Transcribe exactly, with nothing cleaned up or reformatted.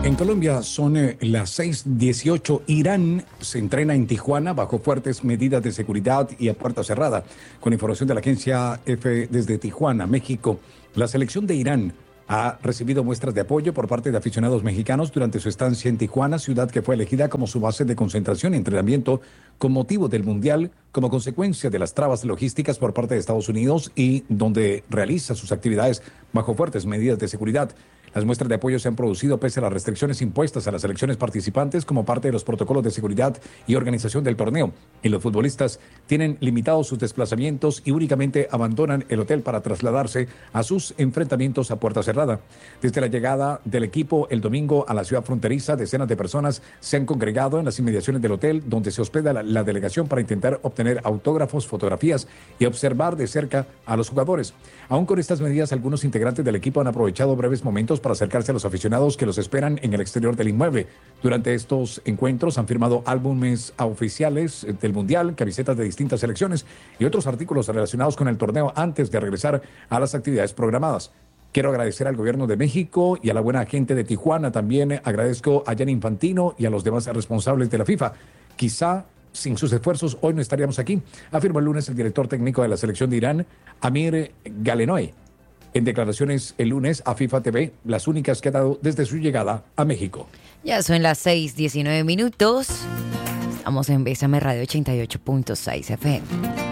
En Colombia son eh, las seis dieciocho. Irán se entrena en Tijuana bajo fuertes medidas de seguridad y a puerta cerrada. Con información de la agencia F desde Tijuana, México, la selección de Irán ha recibido muestras de apoyo por parte de aficionados mexicanos durante su estancia en Tijuana, ciudad que fue elegida como su base de concentración y entrenamiento con motivo del Mundial, como consecuencia de las trabas logísticas por parte de Estados Unidos y donde realiza sus actividades bajo fuertes medidas de seguridad. Las muestras de apoyo se han producido pese a las restricciones impuestas a las selecciones participantes como parte de los protocolos de seguridad y organización del torneo. Y los futbolistas tienen limitados sus desplazamientos y únicamente abandonan el hotel para trasladarse a sus enfrentamientos a puerta cerrada. Desde la llegada del equipo el domingo a la ciudad fronteriza, decenas de personas se han congregado en las inmediaciones del hotel donde se hospeda la, la delegación para intentar obtener autógrafos, fotografías y observar de cerca a los jugadores. Aún con estas medidas, algunos integrantes del equipo han aprovechado breves momentos para acercarse a los aficionados que los esperan en el exterior del inmueble. Durante estos encuentros han firmado álbumes oficiales del Mundial, camisetas de distintas selecciones y otros artículos relacionados con el torneo antes de regresar a las actividades programadas. Quiero agradecer al gobierno de México y a la buena gente de Tijuana. También agradezco a Gianni Infantino y a los demás responsables de la FIFA. Quizá sin sus esfuerzos hoy no estaríamos aquí, afirmó el lunes el director técnico de la selección de Irán, Amir Galenoy. En declaraciones el lunes a FIFA T V, las únicas que ha dado desde su llegada a México. Ya son las seis diecinueve minutos. Estamos en Bésame Radio ochenta y ocho punto seis F M.